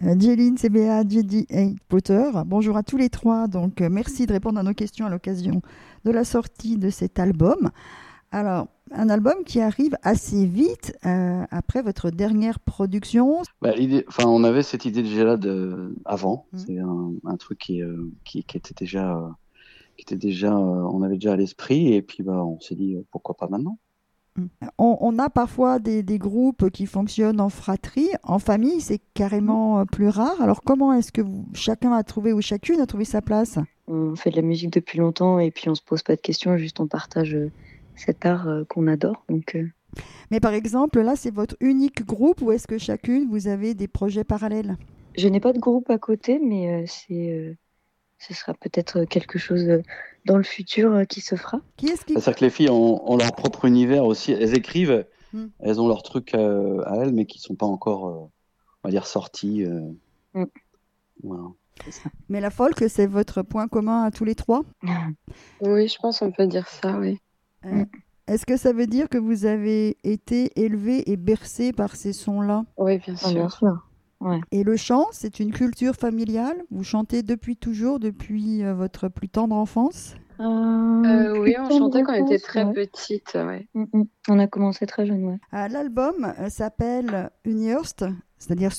Jeline, CBA, JD et Potter. Bonjour à tous les trois. Donc, merci de répondre à nos questions à l'occasion de la sortie de cet album. Alors, un album qui arrive assez vite après votre dernière production. On avait cette idée déjà là avant. Mm. C'est un truc qui était déjà, on avait déjà à l'esprit, et puis on s'est dit pourquoi pas maintenant. Mm. On a parfois des groupes qui fonctionnent en fratrie, en famille, c'est carrément plus rare. Alors, comment est-ce que chacun a trouvé ou chacune a trouvé sa place? On fait de la musique depuis longtemps et puis on se pose pas de questions, juste on partage cet art qu'on adore. Mais par exemple, là, c'est votre unique groupe ou est-ce que chacune, vous avez des projets parallèles? Je n'ai pas de groupe à côté, mais ce sera peut-être quelque chose dans le futur qui se fera. Qui est-ce qui... C'est-à-dire que les filles ont leur propre univers aussi. Elles écrivent, Mm. elles ont leurs trucs à elles, mais qui sont pas encore, on va dire, sortis. Voilà. C'est ça. Mais la folk, c'est votre point commun à tous les trois? Oui, je pense qu'on peut dire ça, oui. Est-ce que ça veut dire que vous avez été élevé et bercé par ces sons-là? Oui, bien Ah, bien sûr. sûr. Ouais. Et le chant, c'est une culture familiale? Vous chantez depuis toujours, depuis votre plus tendre enfance? Oui, on chantait quand on était très ouais. petite, ouais. On a commencé très jeune, ouais. L'album s'appelle Unhurst, c'est-à-dire